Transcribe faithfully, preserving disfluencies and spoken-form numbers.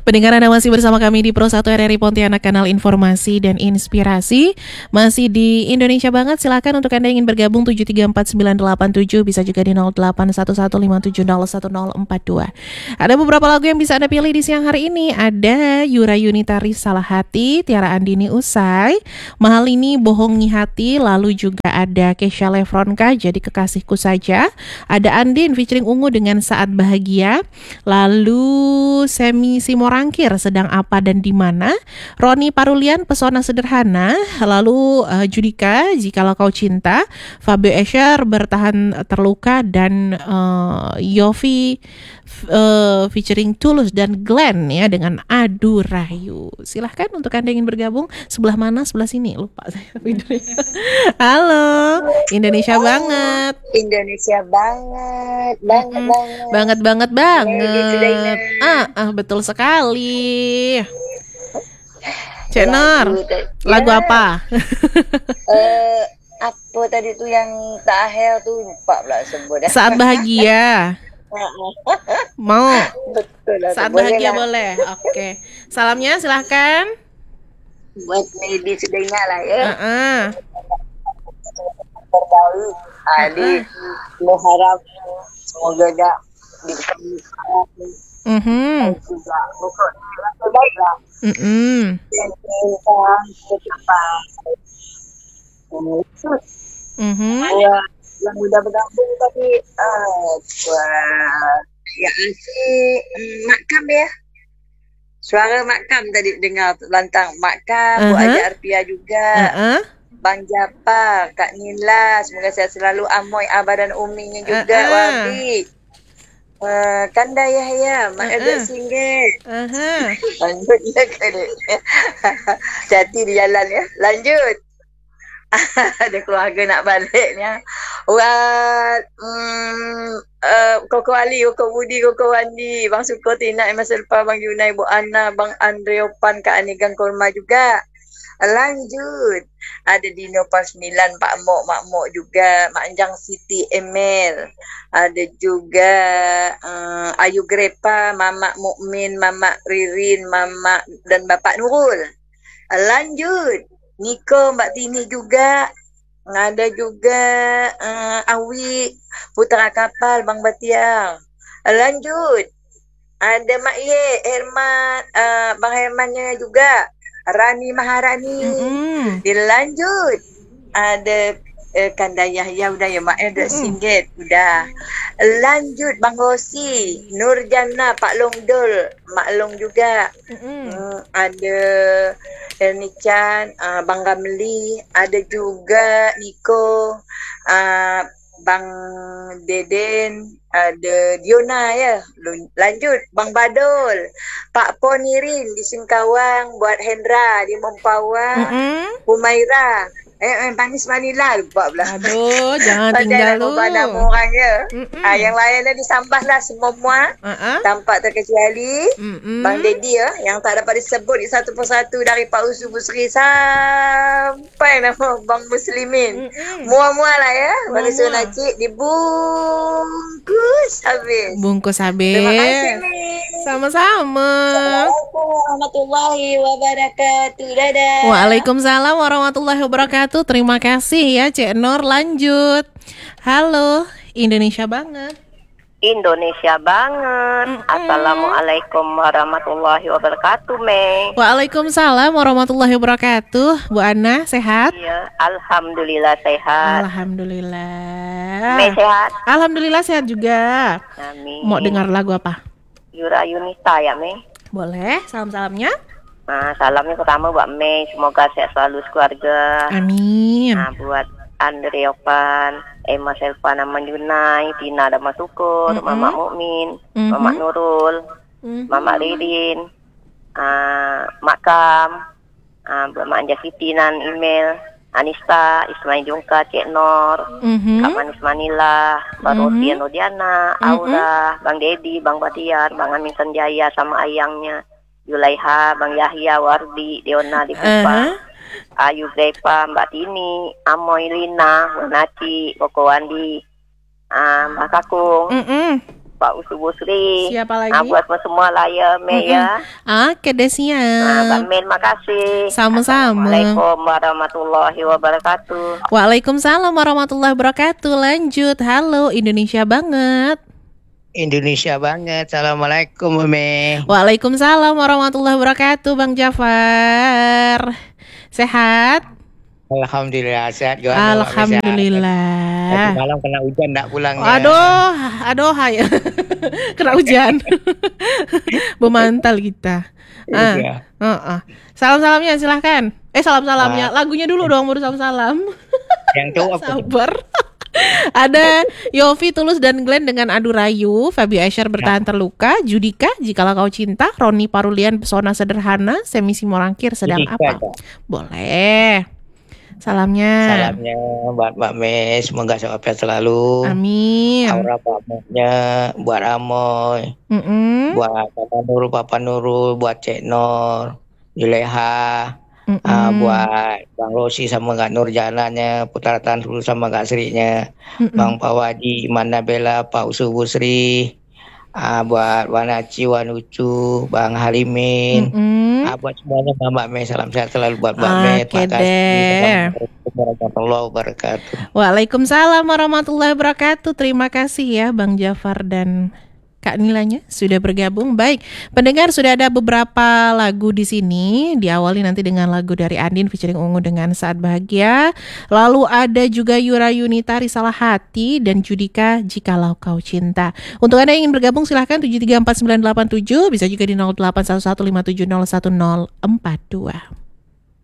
Pendengar, Anda masih bersama kami di Pro satu R R I Pontianak, kanal informasi dan inspirasi. Masih di Indonesia Banget. Silakan untuk Anda yang ingin bergabung tujuh tiga empat sembilan delapan tujuh, bisa juga di nol delapan satu satu lima tujuh nol satu nol empat dua. Ada beberapa lagu yang bisa Anda pilih di siang hari ini. Ada Yura Yunita Salah Hati, Tiara Andini Usai, Mahalini Bohongi Hati, lalu juga ada Kesha Lefronka Jadi Kekasihku Saja, ada Andin featuring Ungu dengan Saat Bahagia, lalu Semi Simorangkir Sedang Apa dan di Mana, Roni Parulian Pesona Sederhana, lalu uh, Judika Jikalau Kau Cinta, Fabio Escher Bertahan Terluka, dan uh, Yofi uh, featuring Tulus dan Glenn ya dengan Adu Rayu. Silahkan untuk Anda yang ingin bergabung. Sebelah mana? Sebelah sini. Lupa saya. Halo, Indonesia Halo. Banget. Indonesia banget, banget Mm-mm. banget. Banget banget banget. Lady Ah, ah, betul sekali. Cek Nur, Lagu, ta- lagu ya, apa? eh, apa tadi tuh yang terakhir tuh lupa pula sebut. Saat Bahagia. Mau? Betul lah. Saat Boleh Bahagia lah. boleh. Oke. Salamnya silahkan. Buat Lady Sudaina lah ya. Uh-uh. Terbaik. Adi, berharap semoga tak dikembangkan Mhm. juga. Pokok terbaik lah. Mhm. Dan kita kecapai. Mhm. Ya, yang mudah bergabung tapi uh, wah, ya asyik um, Makam ya. Suara Makam tadi dengar lantang Makam, Bu Uh-huh. Aja Arpia juga. Uh-uh. Bang Japa, Kak Nila, semoga sehat selalu. Amoy, Abah dan Uminya juga, Uh-uh. Wabi. Uh, Kanda Yahya, Mak Uh-uh. Edok Singgit. Uh-huh. Lanjut ya ke dia. Hati di jalan ya. Lanjut. Ada keluarga nak balik ni. Orang mm, uh, Koko Ali, Koko Budi, Koko Wandi, Bang Suko, Tina, Emma Selpa, Bang Yunai, Bu Ana, Bang Andreopan, Kak Anigang Korma juga. Lanjut. Ada Dino Pas sembilan, Pak Mok, Mak Mok juga, Mak Anjang Siti Emel. Ada juga uh, Ayu Grepa, Mamak Mukmin, Mamak Ririn, Mamak dan Bapak Nurul. Lanjut. Niko, Mbak Tini juga. Ada juga uh, Awi, Putra Kapal, Bang Batiang. Lanjut. Ada Mak Ye, Herman, uh, Bang Hermannya juga. Rani Maharani. Mm-mm. Dilanjut. Ada uh, Kanda Yahya udah ya Mak, ada Singgit udah. Lanjut Bang Rosi, Nurjana, Pak Long Dol, Mak Long juga. Mm-mm. Hmm, ada Erni Chan, uh, Bang Ramli, ada juga Niko, uh, Bang Deden, ada Diona ya. Lanjut Bang Badol, Pak Ponirin di Singkawang, buat Hendra di Mempawah, Mm-mm. Humaira, eh, eh Panis Manila lupa pula. Aduh, jangan Padahal tinggal nak lu. ubah nama orang ya. Mm-mm. Ah, yang lainnya disambah lah semua Uh-uh. tanpa terkecuali. Mm-mm. Bang Dedi ya, yang tak dapat disebut di satu persatu dari Pak Usu Busri sampai nama Bang Muslimin. Mm-mm. Muah-muah lah ya, bagi Muah-muah. suruh nacik dibungkus habis. Bungkus Terima kasih habis. nih. Sama-sama. Assalamualaikum warahmatullahi wabarakatuh. Dadah. Waalaikumsalam warahmatullahi wabarakatuh. Terima kasih ya Cek Nur. Lanjut. Halo, Indonesia Banget. Indonesia banget. Mm-mm. Assalamualaikum warahmatullahi wabarakatuh, Mei. Waalaikumsalam warahmatullahi wabarakatuh. Bu Ana sehat? Iya, alhamdulillah sehat. Alhamdulillah. Mei sehat. Alhamdulillah sehat juga. Amin. Mau dengar lagu apa? Yura Yunita ya, Mei. Boleh. Salam-salamnya. Nah, salamnya pertama buat Mei, semoga sehat selalu keluarga. Amin. Nah, buat Andre Opan, Emma Selva, Naman Yunai, Tina Dama Syukur, Mm-mm. Mamak Mukmin, Mhm. Mamak Nurul, Mhm. Mamak Ririn, uh, Makam, uh, buat Mak Anja Siti nan email, Anista, Ismail Jungka, Cik Nor, Mhm. Kak Manis Manila, Bang Mhm. Rodian Rodiana, Mhm. Aura, Bang Dedi, Bang Batiar, Bang Amin Sanjaya sama ayangnya, Yulaiha, Bang Yahya, Wardi, Deona di Kupang, Uh-huh. Ayu Grepa, Mbak Tini, Amoy Lina, Bu Naci, Koko Wandi, uh, Mbak Kakung, Mm-mm. Pak Usubu Sri. Siapa lagi? Ah, buat semua lah ya, Mei ya. Ah, kedes Ah, siap. Mbak Mei, makasih. Sama-sama. Assalamualaikum warahmatullahi wabarakatuh. Waalaikumsalam warahmatullahi wabarakatuh. Lanjut. Halo, Indonesia banget. Indonesia banget. Assalamualaikum, Umi. Waalaikumsalam warahmatullahi wabarakatuh, Bang Jafar. Sehat? Alhamdulillah sehat juga. Alhamdulillah. Tadi malam kena hujan enggak pulangnya. Aduh, aduh, hai. Kena hujan. Bemantal kita. Ah, Iya. ah, ah. Salam-salamnya silahkan. Eh, salam-salamnya. Lagunya dulu dong, baru salam-salam. Yang itu apa? Sabar. Ada Yofi, Tulus, dan Glenn dengan Adu Rayu. Fabi Aisyar Bertahan Terluka. Judika, Jikalau Kau Cinta. Roni Parulian, Pesona Sederhana. Semi Simorangkir, Sedang Judika, Apa? Kak. Boleh. Salamnya. Salamnya buat Mbak Mei, semoga sehat selalu. Amin. Aura Paknya buat Amoy, Mm-mm. buat Papa Nurul, Papa Nurul, buat Cek Nur, Juleha, Mm-mm. ah, buat Bang Rosi sama Kak Nurjananya, Putra Tansul sama Kak Sri-nya, Mm-mm. Bang Pawadi, Mana Bella, Pak Usubu Sri, ah, buat Wanaci, Wanucu, Bang Halimin, Mm-mm. ah, buat semuanya Mbak Mei, salam sehat selalu buat Mbak Mei. Oke Terima kasih. deh. Assalamualaikum warahmatullahi wabarakatuh. Waalaikumsalam warahmatullahi wabarakatuh. Terima kasih ya Bang Jafar dan Kak Nilanya sudah bergabung. Baik, pendengar, sudah ada beberapa lagu di sini. Diawali nanti dengan lagu dari Andin featuring Ungu dengan Saat Bahagia. Lalu ada juga Yura Yunita, Risalah Hati, dan Judika, Jikalau Kau Cinta. Untuk Anda yang ingin bergabung silahkan tujuh tiga empat sembilan delapan tujuh, bisa juga di nol delapan satu satu lima tujuh nol satu nol empat dua.